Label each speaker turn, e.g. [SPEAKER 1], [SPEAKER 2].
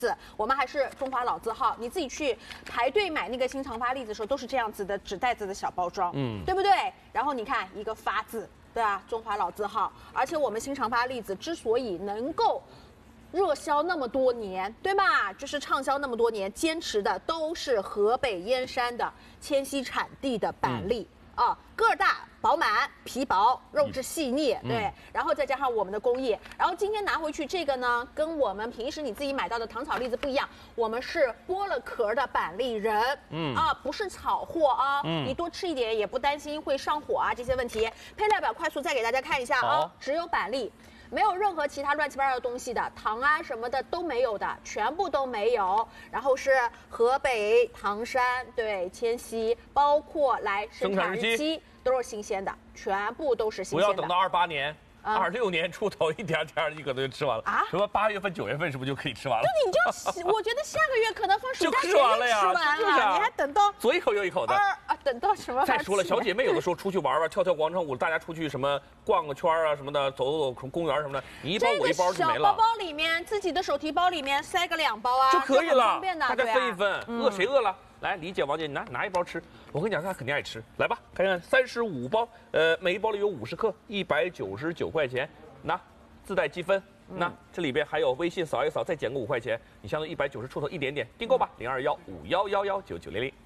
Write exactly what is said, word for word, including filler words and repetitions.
[SPEAKER 1] 我们还是中华老字号，你自己去排队买那个新长发栗子的时候，都是这样子的纸袋子的小包装，嗯，对不对？然后你看一个发字，对吧？中华老字号，而且我们新长发栗子之所以能够热销那么多年，对吧？就是畅销那么多年，坚持的都是河北燕山的迁西产地的板栗。嗯啊，个儿大、饱满、皮薄、肉质细腻，嗯、对，然后再加上我们的工艺，然后今天拿回去这个呢，跟我们平时你自己买到的糖炒栗子不一样，我们是剥了壳的板栗仁，嗯啊，不是草货啊，嗯，你多吃一点也不担心会上火啊这些问题。配料表快速再给大家看一下啊，只有板栗。没有任何其他乱七八糟的东西的，糖啊什么的都没有的，全部都没有。然后是河北唐山，对，迁西，包括来生产日期都是新鲜的，全部都是新鲜的。
[SPEAKER 2] 不要等到二八年。二六年出头一点点，你可能就吃完了啊？什么八月份、九月份是不是就可以吃完了？
[SPEAKER 1] 那你就，我觉得下个月可能放暑假
[SPEAKER 2] 就吃完了呀，
[SPEAKER 1] 吃完了，你还等到
[SPEAKER 2] 左一口右一口的
[SPEAKER 1] 啊？等到什么？
[SPEAKER 2] 再说了，小姐妹有的时候出去玩玩，跳跳广场舞，大家出去什么逛个圈啊什么的，走走公园什么的，你一包我一包就没了。
[SPEAKER 1] 小包包里面，自己的手提包里面塞个两包啊，
[SPEAKER 2] 就可以了，
[SPEAKER 1] 方便的，
[SPEAKER 2] 大家分一分，饿谁饿了？来，李姐、王姐，你拿拿一包吃。我跟你讲，他肯定爱吃。来吧，看看三十五包，呃，每一包里有五十克，一百九十九块钱。拿，自带积分。那、嗯、这里边还有微信扫一扫，再减个五块钱，你相当于一百九十出头一点点，订购吧，零二幺五幺幺幺九九零零。